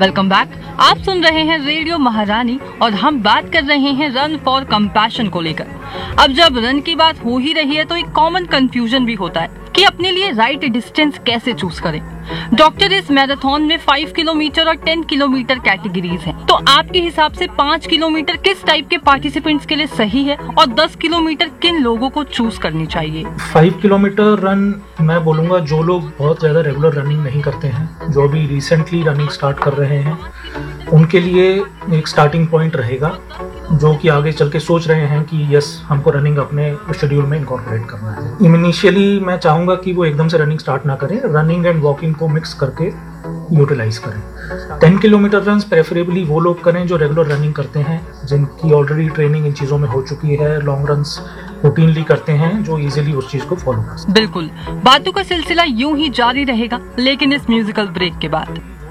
Welcome back. आप सुन रहे हैं रेडियो महारानी और हम बात कर रहे हैं रन फॉर कंपैशन को लेकर। अब जब रन की बात हो ही रही है तो एक कॉमन कंफ्यूजन भी होता है कि अपने लिए राइट डिस्टेंस कैसे चूज करें। डॉक्टर, इस मैराथन में 5 किलोमीटर और 10 किलोमीटर कैटेगरीज हैं, तो आपके हिसाब से 5 किलोमीटर किस टाइप के पार्टिसिपेंट्स के लिए सही है और 10 किलोमीटर किन लोगों को चूज करनी चाहिए? 5 किलोमीटर रन मैं बोलूँगा जो लोग बहुत ज़्यादा रेगुलर रनिंग नहीं करते हैं, जो भी रिसेंटली रनिंग स्टार्ट कर रहे हैं, उनके लिए एक स्टार्टिंग पॉइंट रहेगा, जो कि आगे चल के सोच रहे हैं कि यस हमको रनिंग अपने शेड्यूल में इनकॉर्पोरेट करना है। इनिशियली मैं चाहूँगा कि वो एकदम से रनिंग स्टार्ट ना करें, रनिंग एंड वॉकिंग को मिक्स करके यूटिलाइज करें। 10 किलोमीटर रन प्रेफरेबली वो लोग करें जो रेगुलर रनिंग करते हैं, जिनकी ऑलरेडी ट्रेनिंग इन चीज़ों में हो चुकी है, लॉन्ग रन्स रूटीनली करते हैं, जो इजीली उस चीज़ को फॉलो कर सकते हैं। बिल्कुल, बातों का सिलसिला यूं ही जारी रहेगा, लेकिन इस म्यूजिकल ब्रेक के बाद।